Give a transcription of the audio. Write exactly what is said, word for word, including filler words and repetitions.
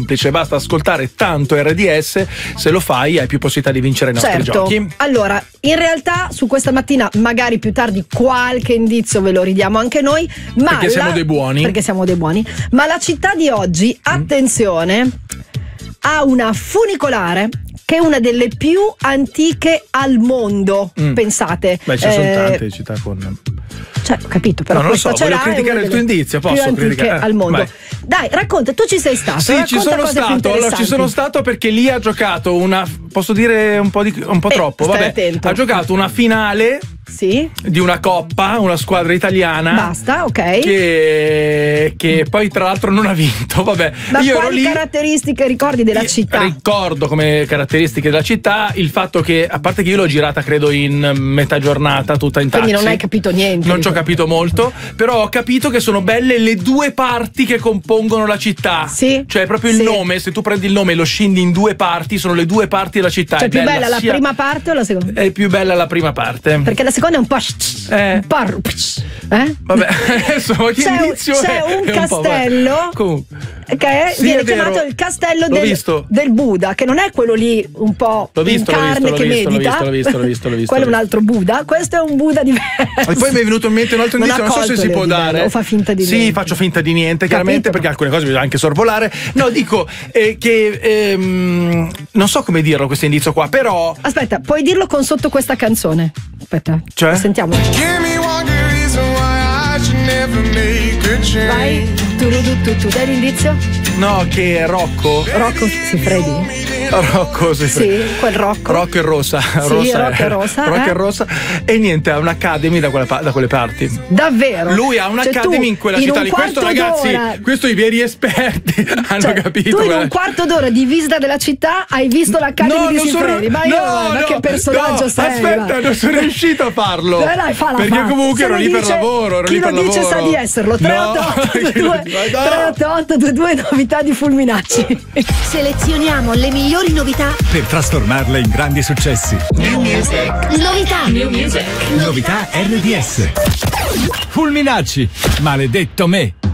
semplice, basta ascoltare tanto R D S, se lo fai hai più possibilità di vincere i nostri certo. giochi. Allora, in realtà su questa mattina magari più tardi qualche indizio ve lo ridiamo anche noi, ma perché siamo la... dei buoni. Perché siamo dei buoni. Ma la città di oggi, attenzione, mm. ha una funicolare che è una delle più antiche al mondo. Mm. Pensate. Beh, ci eh, sono tante città con... Cioè, ho capito, però no, non lo so, voglio criticare il tuo indizio, posso più criticare al mondo. Vai. Dai, racconta, tu ci sei stato. Sì, ci sono stato. Allora, ci sono stato perché lì ha giocato una, posso dire un po' di un po' eh, troppo, stai vabbè. attento. Ha giocato una finale sì. di una coppa, una squadra italiana. Basta, ok. Che, che poi tra l'altro non ha vinto, vabbè. Ma io quali ero lì, caratteristiche ricordi della città? Ricordo come caratteristiche della città il fatto che, a parte che io l'ho girata credo in metà giornata, tutta in taxi. Quindi non hai capito niente. Non ci ho capito molto, però ho capito che sono belle le due parti che compongono la città. Sì. Cioè proprio il sì. nome, se tu prendi il nome e lo scendi in due parti, sono le due parti della città. Cioè è più bella, bella la sia... prima parte o la seconda? È più bella la prima parte. Perché la seconda è un po'... Eh. Un po'... Eh? Vabbè, adesso c'è un, c'è un castello un che sì, viene chiamato il castello del, del Buddha, che non è quello lì un po' l'ho visto, in carne l'ho visto, che l'ho visto, medita. L'ho visto, l'ho visto, l'ho visto, quello è l'ho un altro Buddha, questo è un Buddha diverso. E poi mi è venuto in mente un altro indizio, non, non so se si può dare. O fa finta di sì, niente. faccio finta di niente, chiaramente, Capito. perché alcune cose bisogna anche sorvolare. No, dico eh, che ehm, non so come dirlo questo indizio qua, però. Aspetta, puoi dirlo con sotto questa canzone. Aspetta, cioè? Sentiamo. Vai, tu, tu, tu, tu, dai l'indizio? No, che è Rocco. Rocco Siffredi. Rocco Siffredi. Sì, quel Rocco. Rocco e Rosa. Sì, Rosa Rocco e Rosa. Rocco eh? e Rosa. E niente, ha un'academy da, quella, da quelle parti. Davvero? Lui ha un'academy cioè, in quella in città lì. Questo, ragazzi, d'ora... questo i veri esperti hanno cioè, capito. Tu in quella... un quarto d'ora di visita della città hai visto l'Accademia no, di Siffredi. Sono... Ma io, no, ma no, che personaggio no, sei? Aspetta, ma. non sono riuscito a farlo. Dai, dai, falla, perché fa. comunque ero lì dice, per lavoro. Ero chi lì per lo dice lavoro. sa di esserlo. tre otto otto due due novità di Fulminacci. Selezioniamo le migliori novità per trasformarle in grandi successi. New Music. Novità. New Music. Novità R D S. Fulminacci, maledetto me.